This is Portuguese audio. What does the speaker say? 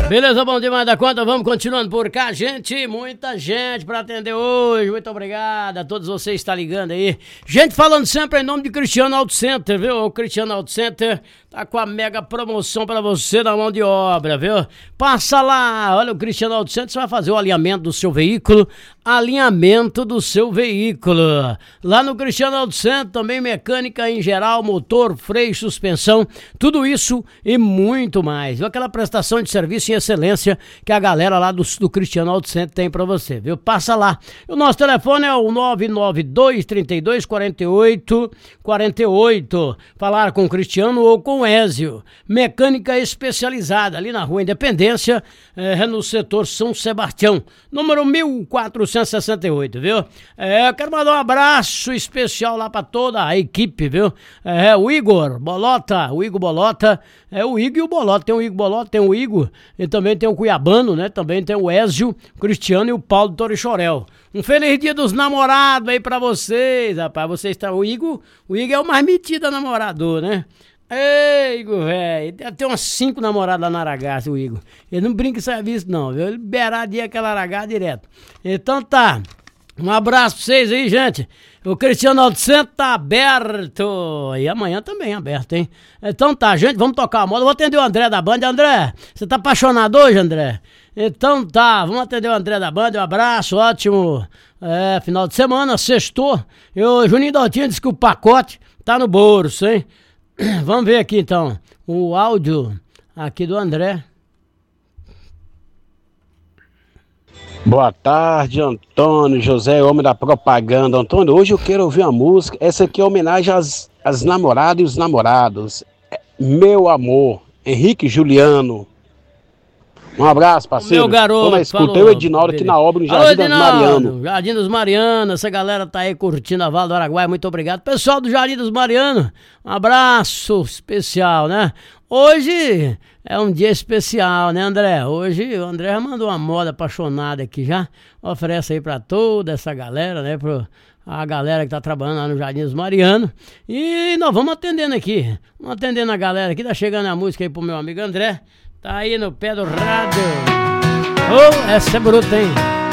Beleza, bom demais da conta, vamos continuando por cá, gente, muita gente pra atender hoje, muito obrigado a todos vocês que estão ligando aí. Gente, falando sempre em nome de Cristiano Auto Center, viu? O Cristiano Auto Center tá com a mega promoção pra você na mão de obra, viu? Passa lá, olha, o Cristiano Auto Center, você vai fazer o alinhamento do seu veículo, lá no Cristiano Auto Center, também mecânica em geral, motor, freio, suspensão, tudo isso e muito mais, viu? Aquela prestação de serviço em excelência que a galera lá do Cristiano Auto Center tem pra você, viu? Passa lá. O nosso telefone é o 992-32-48-48. Falar com o Cristiano ou com o Ézio. Mecânica especializada ali na Rua Independência, no setor São Sebastião, número 1468, viu? Eu quero mandar um abraço especial lá pra toda a equipe, viu? O Igor Bolota, o Igor Bolota, o Igor e o Bolota, tem o Igor Bolota, tem o Igor, e também tem o Cuiabano, né? Também tem o Ézio, o Cristiano e o Paulo Torixorel. Um feliz dia dos namorados aí pra vocês, rapaz. Vocês estão... O Igor é o mais metido namorador, né? Ei, Igor, velho. Deve ter umas 5 namoradas lá na Aragaça, o Igor. Ele não brinca em serviço, não, viu? Ele beiradinha aquela Aragaça direto. Então tá. Um abraço pra vocês aí, gente. O Cristiano Auto Center tá aberto. E amanhã também aberto, hein? Então tá, gente, vamos tocar a moda. Vou atender o André da Band. André, você tá apaixonado hoje, André? Então tá, vamos atender o André da Band. Um abraço, ótimo final de semana, sextou. O Juninho Daltinho disse que o pacote tá no bolso, hein? Vamos ver aqui então o áudio aqui do André. Boa tarde, Antônio, José, homem da propaganda. Antônio, hoje eu quero ouvir uma música. Essa aqui é homenagem às namoradas e os namorados. Meu amor, Henrique Juliano. Um abraço, parceiro. Meu garoto, tô na escuta, eu e Edinaldo aqui na obra no Jardim dos Marianos. Jardim dos Marianos, essa galera tá aí curtindo a Val do Araguaia, muito obrigado. Pessoal do Jardim dos Marianos, um abraço especial, né? Hoje é um dia especial, né, André? Hoje o André já mandou uma moda apaixonada aqui já. Oferece aí pra toda essa galera, né? A galera que tá trabalhando lá no Jardim dos Marianos. E nós vamos atendendo aqui. Vamos atendendo a galera aqui. Tá chegando a música aí pro meu amigo André. Tá aí no pé do rádio. Essa é bruta, hein?